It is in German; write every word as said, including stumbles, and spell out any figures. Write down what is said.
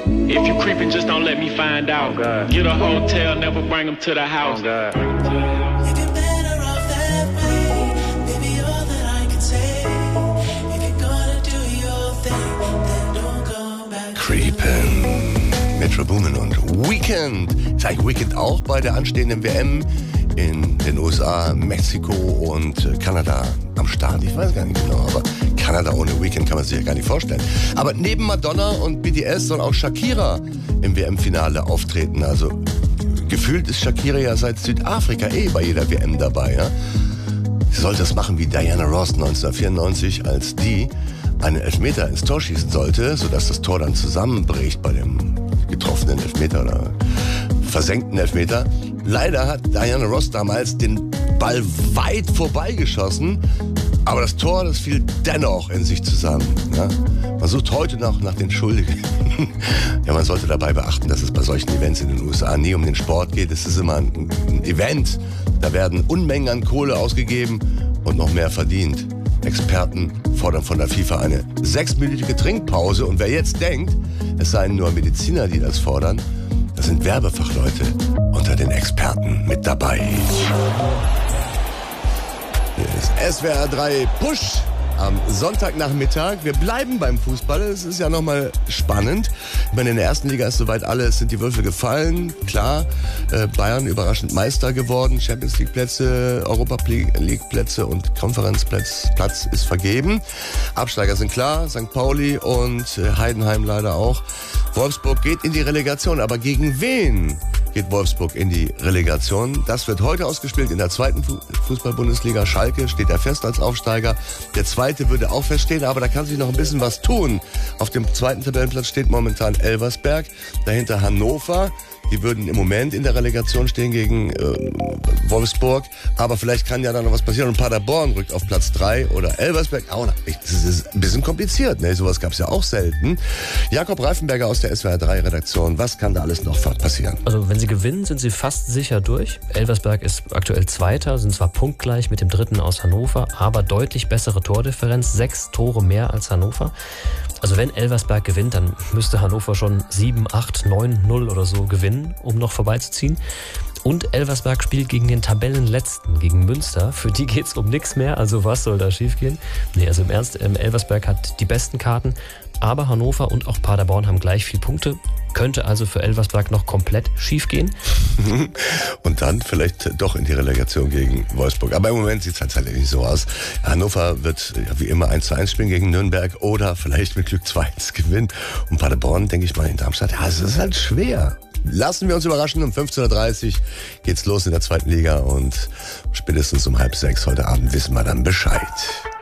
If you creeping, just don't let me find out. Oh, get a hotel, never bring them to the house. Oh, Creepin'. Metro Boomin und Weekend. Zeigt Weekend auch bei der anstehenden W M in den U S A, Mexiko und Kanada am Start. Ich weiß gar nicht genau, aber Kanada ohne Weekend kann man sich ja gar nicht vorstellen. Aber neben Madonna und B T S soll auch Shakira im W M-Finale auftreten. Also gefühlt ist Shakira ja seit Südafrika eh bei jeder W M dabei. Ja? Sie soll das machen wie Diana Ross neunzehnhundertvierundneunzig, als die einen Elfmeter ins Tor schießen sollte, sodass das Tor dann zusammenbricht bei dem getroffenen Elfmeter oder versenkten Elfmeter. Leider hat Diana Ross damals den Ball weit vorbeigeschossen, aber das Tor, das fiel dennoch in sich zusammen. Ja? Man sucht heute noch nach den Schuldigen. Ja, man sollte dabei beachten, dass es bei solchen Events in den U S A nie um den Sport geht. Es ist immer ein, ein Event, da werden Unmengen an Kohle ausgegeben und noch mehr verdient. Experten fordern von der FIFA eine sechsminütige Trinkpause. Und wer jetzt denkt, es seien nur Mediziner, die das fordern, das sind Werbefachleute unter den Experten mit dabei. Hier ist S W R drei Push am Sonntagnachmittag. Wir bleiben beim Fußball. Es ist ja nochmal spannend. Ich meine, in der ersten Liga ist soweit alles, sind die Würfel gefallen. Klar, äh, Bayern überraschend Meister geworden. Champions League Plätze, Europa League Plätze und Konferenzplatz Platz ist vergeben. Absteiger sind klar, Sankt Pauli und äh, Heidenheim leider auch. Wolfsburg geht in die Relegation. Aber gegen wen geht Wolfsburg in die Relegation? Das wird heute ausgespielt in der zweiten Fußball-Bundesliga. Schalke steht ja fest als Aufsteiger. Der zweite würde auch feststehen, aber da kann sich noch ein bisschen was tun. Auf dem zweiten Tabellenplatz steht momentan Elversberg, dahinter Hannover. Die würden im Moment in der Relegation stehen gegen äh, Wolfsburg. Aber vielleicht kann ja da noch was passieren. Und Paderborn rückt auf Platz drei oder Elversberg. Oh, das ist ein bisschen kompliziert. Ne? Sowas gab es ja auch selten. Jakob Reifenberger aus der S W R drei Redaktion. Was kann da alles noch passieren? Also wenn sie gewinnen, sind sie fast sicher durch. Elversberg ist aktuell Zweiter, sind zwar punktgleich mit dem Dritten aus Hannover, aber deutlich bessere Tordifferenz. Sechs Tore mehr als Hannover. Also wenn Elversberg gewinnt, dann müsste Hannover schon sieben, acht, neun, null oder so gewinnen, um noch vorbeizuziehen. Und Elversberg spielt gegen den Tabellenletzten, gegen Münster. Für die geht's um nichts mehr, also was soll da schiefgehen? Nee, also im Ernst, Elversberg hat die besten Karten, aber Hannover und auch Paderborn haben gleich viel Punkte. Könnte also für Elversberg noch komplett schiefgehen. Und dann vielleicht doch in die Relegation gegen Wolfsburg. Aber im Moment sieht es halt nicht so aus. Hannover wird ja, wie immer eins zu eins spielen gegen Nürnberg oder vielleicht mit Glück zwei eins gewinnen. Und Paderborn, denke ich mal, in Darmstadt, ja, es ist halt schwer. Lassen wir uns überraschen. Um fünfzehn Uhr dreißig geht's los in der zweiten Liga und spätestens um halb sechs heute Abend wissen wir dann Bescheid.